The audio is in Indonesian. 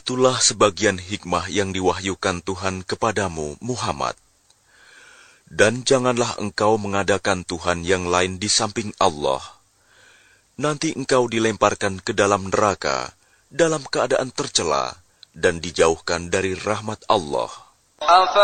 Itulah sebagian hikmah yang diwahyukan Tuhan kepadamu, Muhammad. Dan janganlah engkau mengadakan Tuhan yang lain di samping Allah. Nanti engkau dilemparkan ke dalam neraka dalam keadaan tercela dan dijauhkan dari rahmat Allah.